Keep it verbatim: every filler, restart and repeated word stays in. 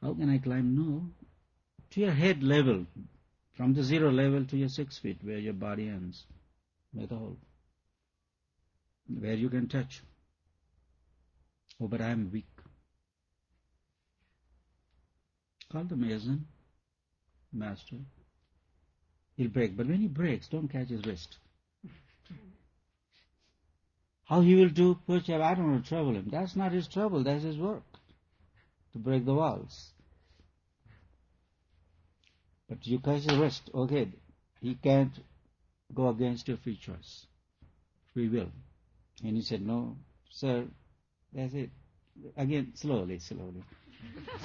How can I climb? No. To your head level, from the zero level to your six feet, where your body ends. Make a hole. Where you can touch. Oh, but I am weak. Call the mason, master. He'll break. But when he breaks, don't catch his wrist. How he will do, perhaps I don't want to trouble him. That's not his trouble, that's his work. To break the walls. But you catch his wrist, okay, he can't go against your free choice. Free will. And he said, no, sir, that's it. Again, slowly, slowly.